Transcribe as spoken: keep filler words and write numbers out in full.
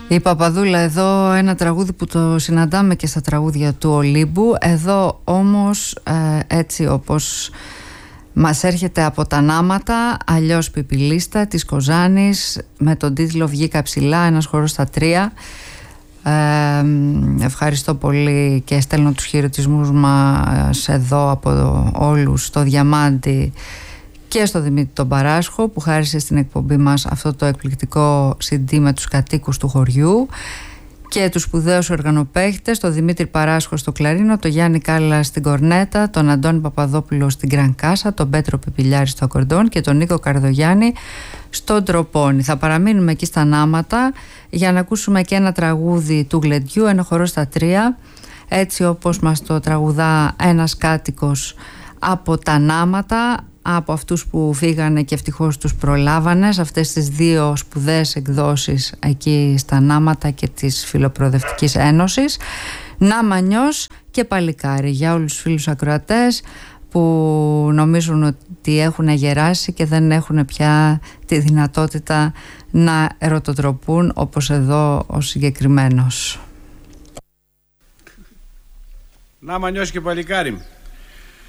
Η Παπαδούλα εδώ, ένα τραγούδι που το συναντάμε και στα τραγούδια του Ολύμπου. Εδώ όμως ε, έτσι όπως μας έρχεται από τα νάματα, αλλιώς Πιπιλίστα της Κοζάνης, με τον τίτλο «Βγήκα ψηλά», ένας χορός στα τρία. Ε, ευχαριστώ πολύ και στέλνω τους χαιρετισμούς μας εδώ από όλους στο Διαμάντι και στο Δημήτρη τον Παράσχο που χάρισε στην εκπομπή μας αυτό το εκπληκτικό σι ντι με τους κατοίκους του χωριού, και τους σπουδαίους οργανοπαίχτες, τον Δημήτρη Παράσχο στο κλαρίνο, τον Γιάννη Κάλλα στην κορνέτα, τον Αντώνη Παπαδόπουλο στην γκρανκάσα, τον Πέτρο Πιπιλιάρη στο ακορντών και τον Νίκο Καρδογιάννη στον τροπόνι. Θα παραμείνουμε εκεί στα νάματα για να ακούσουμε και ένα τραγούδι του Γλεντιού, ένα χορό στα τρία, έτσι όπως μας το τραγουδά ένας κάτοικος από τα νάματα, από αυτούς που φύγανε και ευτυχώς τους προλάβανε σε αυτές τις δύο σπουδαίες εκδόσεις εκεί στα νάματα και της Φιλοπροοδευτικής Ένωσης. Νάμα Νιός και Παλικάρι, για όλους τους φίλους ακροατές που νομίζουν ότι έχουν γεράσει και δεν έχουν πια τη δυνατότητα να ερωτοτροπούν όπως εδώ ο συγκεκριμένος. Νάμα Νιός και Παλικάρι.